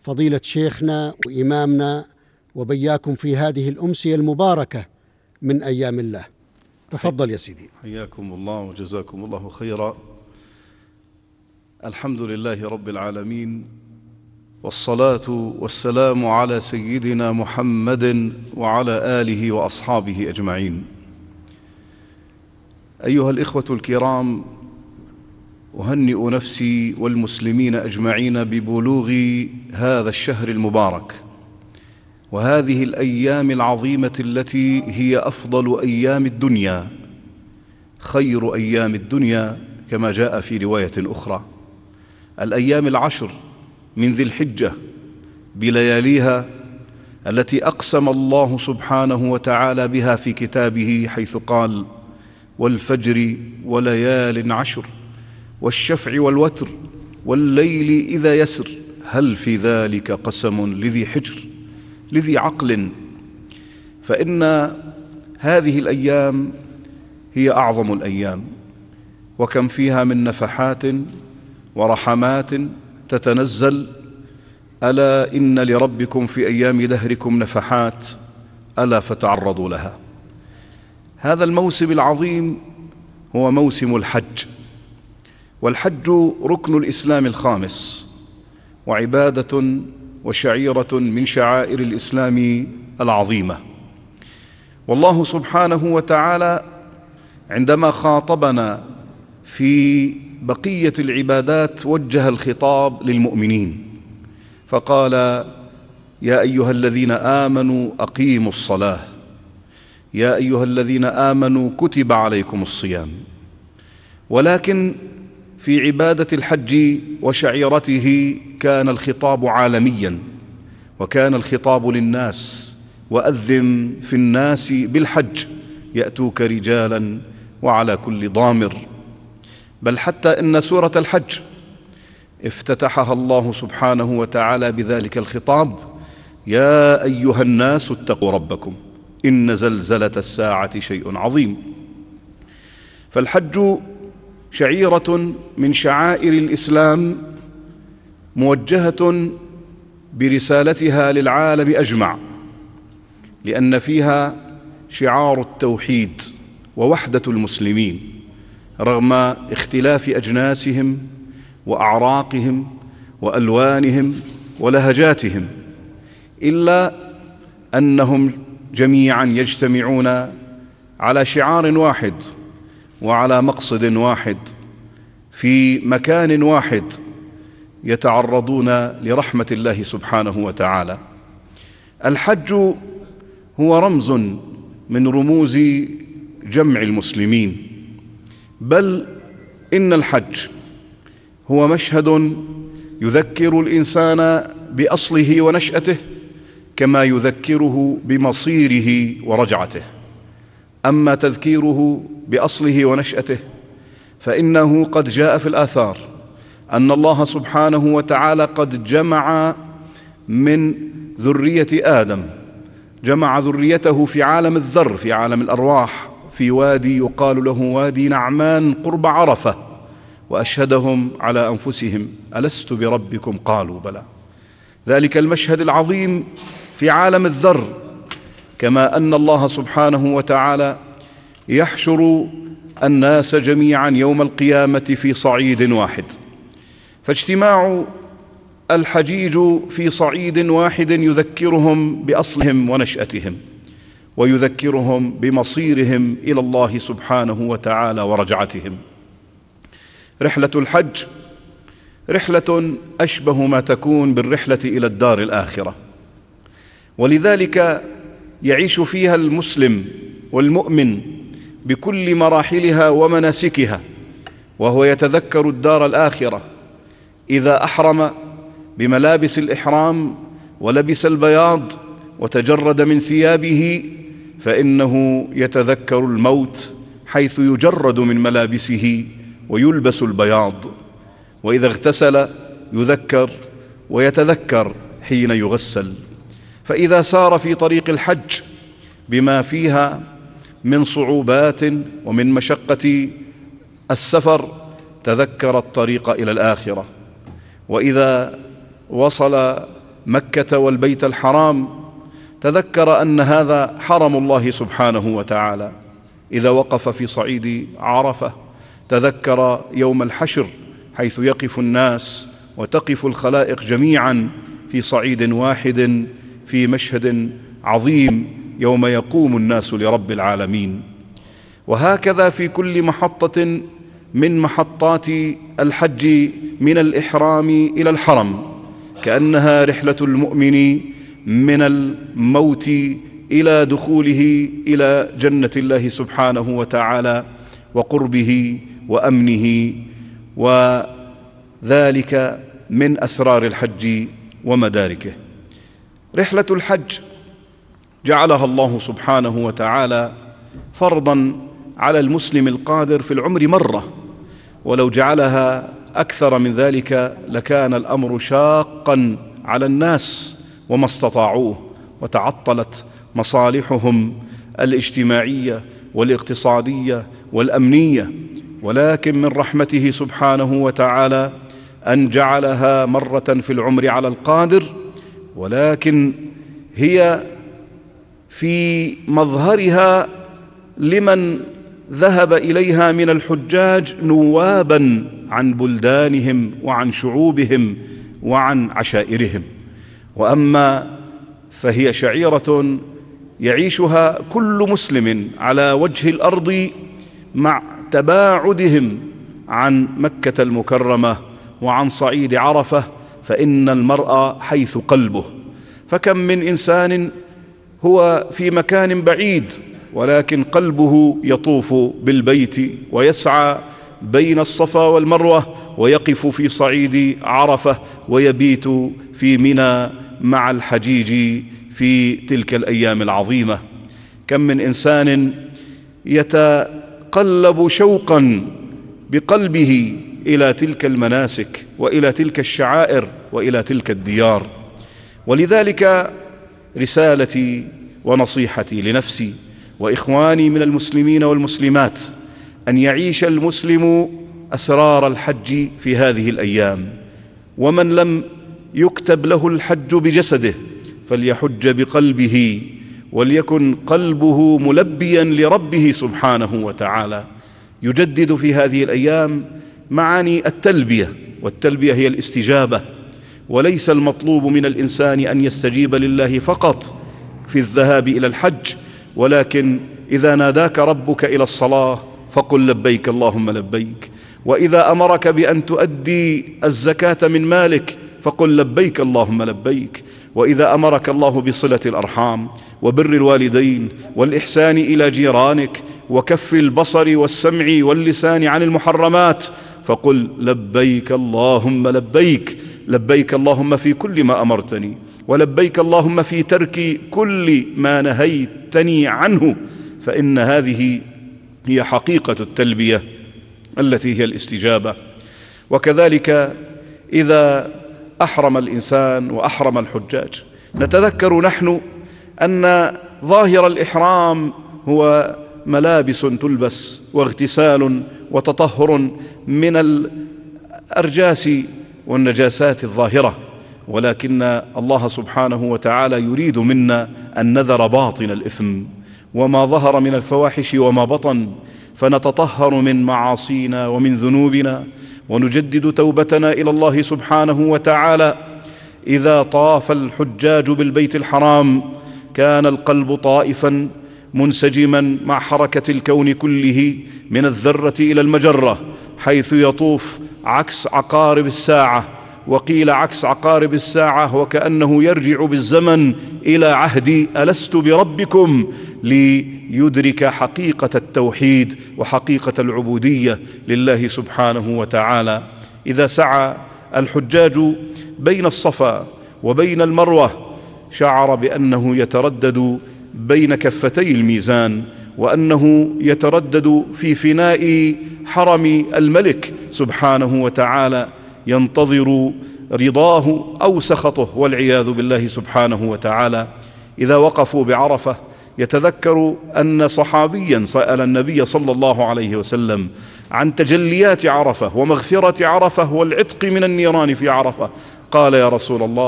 فضيلة شيخنا وإمامنا وبياكم في هذه الأمسية المباركة من أيام الله. تفضل يا سيدي. حياكم الله وجزاكم الله خيرا. الحمد لله رب العالمين، والصلاة والسلام على سيدنا محمد وعلى آله وأصحابه أجمعين. أيها الإخوة الكرام، أهنئ نفسي والمسلمين أجمعين ببلوغ هذا الشهر المبارك وهذه الأيام العظيمة التي هي أفضل أيام الدنيا، خير أيام الدنيا كما جاء في رواية أخرى. الأيام العشر من ذي الحجة بلياليها التي أقسم الله سبحانه وتعالى بها في كتابه، حيث قال: والفجر وليال عشر والشفع والوتر والليل إذا يسر هل في ذلك قسم لذي حجر لذي عقل. فإن هذه الأيام هي أعظم الأيام، وكم فيها من نفحات ورحمات تتنزل. ألا إن لربكم في أيام دهركم نفحات ألا فتعرضوا لها. هذا الموسم العظيم هو موسم الحج، والحج ركن الإسلام الخامس وعبادة وشعيرة من شعائر الإسلام العظيمة. والله سبحانه وتعالى عندما خاطبنا في بقية العبادات وجه الخطاب للمؤمنين فقال: يا أيها الذين آمنوا أقيموا الصلاة، يا أيها الذين آمنوا كتب عليكم الصيام. ولكن في عبادة الحج وشعيرته كان الخطاب عالميا، وكان الخطاب للناس: وأذن في الناس بالحج يأتوك رجالا وعلى كل ضامر. بل حتى إن سورة الحج افتتحها الله سبحانه وتعالى بذلك الخطاب: يا أيها الناس اتقوا ربكم إن زلزلة الساعة شيء عظيم. فالحج شعيرة من شعائر الإسلام موجهة برسالتها للعالم أجمع، لأن فيها شعار التوحيد ووحدة المسلمين رغم اختلاف أجناسهم وأعراقهم وألوانهم ولهجاتهم، إلا أنهم جميعا يجتمعون على شعار واحد وعلى مقصد واحد في مكان واحد، يتعرضون لرحمة الله سبحانه وتعالى. الحج هو رمز من رموز جمع المسلمين، بل إن الحج هو مشهد يذكر الإنسان بأصله ونشأته كما يذكره بمصيره ورجعته. أما تذكيره بأصله ونشأته فإنه قد جاء في الآثار أن الله سبحانه وتعالى قد جمع من ذرية آدم، جمع ذريته في عالم الذر، في عالم الأرواح، في وادي يقال له وادي نعمان قرب عرفة، وأشهدهم على أنفسهم: ألست بربكم؟ قالوا بلى. ذلك المشهد العظيم في عالم الذر. كما أن الله سبحانه وتعالى يحشر الناس جميعا يوم القيامة في صعيد واحد، فاجتماع الحجيج في صعيد واحد يذكرهم بأصلهم ونشأتهم، ويذكرهم بمصيرهم إلى الله سبحانه وتعالى ورجعتهم. رحلة الحج رحلة أشبه ما تكون بالرحلة إلى الدار الآخرة، ولذلك يعيش فيها المسلم والمؤمن بكل مراحلها ومناسكها، وهو يتذكر الدار الآخرة إذا أحرم بملابس الإحرام ولبس البياض وتجرد من ثيابه، فإنه يتذكر الموت حيث يجرد من ملابسه ويلبس البياض. وإذا اغتسل يذكر ويتذكر حين يغسل. فإذا سار في طريق الحج بما فيها من صعوبات ومن مشقة السفر تذكر الطريق إلى الآخرة. وإذا وصل مكة والبيت الحرام تذكر أن هذا حرم الله سبحانه وتعالى. إذا وقف في صعيد عرفة تذكر يوم الحشر حيث يقف الناس وتقف الخلائق جميعا في صعيد واحد في مشهد عظيم يوم يقوم الناس لرب العالمين. وهكذا في كل محطة من محطات الحج من الإحرام إلى الحرم، كأنها رحلة المؤمن من الموت إلى دخوله إلى جنة الله سبحانه وتعالى وقربه وأمنه، وذلك من أسرار الحج ومداركه. رحلة الحج جعلها الله سبحانه وتعالى فرضا على المسلم القادر في العمر مرة، ولو جعلها أكثر من ذلك لكان الأمر شاقا على الناس وما استطاعوه، وتعطلت مصالحهم الاجتماعية والاقتصادية والأمنية. ولكن من رحمته سبحانه وتعالى أن جعلها مرة في العمر على القادر، ولكن هي في مظهرها لمن ذهب إليها من الحجاج نوابا عن بلدانهم وعن شعوبهم وعن عشائرهم. وأما فهي شعيرة يعيشها كل مسلم على وجه الأرض مع تباعدهم عن مكة المكرمة وعن صعيد عرفة، فإن المرء حيث قلبه. فكم من إنسان هو في مكان بعيد ولكن قلبه يطوف بالبيت ويسعى بين الصفا والمروة ويقف في صعيد عرفة ويبيت في منى مع الحجيج في تلك الأيام العظيمة. كم من إنسان يتقلب شوقا بقلبه إلى تلك المناسك وإلى تلك الشعائر وإلى تلك الديار. ولذلك رسالتي ونصيحتي لنفسي وإخواني من المسلمين والمسلمات أن يعيش المسلم أسرار الحج في هذه الأيام، ومن لم يكتب له الحج بجسده فليحج بقلبه، وليكن قلبه ملبيا لربه سبحانه وتعالى. يجدد في هذه الأيام معاني التلبية، والتلبية هي الاستجابة، وليس المطلوب من الإنسان أن يستجيب لله فقط في الذهاب إلى الحج، ولكن إذا ناداك ربك إلى الصلاة فقل لبيك اللهم لبيك، وإذا أمرك بأن تؤدي الزكاة من مالك فقل لبيك اللهم لبيك، وإذا أمرك الله بصلة الأرحام وبر الوالدين والإحسان إلى جيرانك وكف البصر والسمع واللسان عن المحرمات فقل لبيك اللهم لبيك، لبيك اللهم في كل ما أمرتني، ولبيك اللهم في ترك كل ما نهيتني عنه، فإن هذه هي حقيقة التلبية التي هي الاستجابة. وكذلك إذا أحرم الإنسان وأحرم الحجاج نتذكر نحن أن ظاهر الإحرام هو ملابس تلبس واغتسال وتطهر من الأرجاس والنجاسات الظاهرة، ولكن الله سبحانه وتعالى يريد منا أن نذر باطن الإثم وما ظهر من الفواحش وما بطن، فنتطهر من معاصينا ومن ذنوبنا ونجدد توبتنا إلى الله سبحانه وتعالى. إذا طاف الحجاج بالبيت الحرام كان القلب طائفا منسجما مع حركة الكون كله من الذرة إلى المجرة، حيث يطوف عكس عقارب الساعة، وقيل عكس عقارب الساعة وكأنه يرجع بالزمن إلى عهد ألست بربكم، ليدرك حقيقة التوحيد وحقيقة العبودية لله سبحانه وتعالى. إذا سعى الحجاج بين الصفا وبين المروة شعر بأنه يتردد بين كفتي الميزان، وأنه يتردد في فناء حرم الملك سبحانه وتعالى، ينتظر رضاه أو سخطه والعياذ بالله سبحانه وتعالى. إذا وقفوا بعرفة يتذكر أن صحابيا سأل النبي صلى الله عليه وسلم عن تجليات عرفة ومغفرة عرفة والعتق من النيران في عرفة، قال يا رسول الله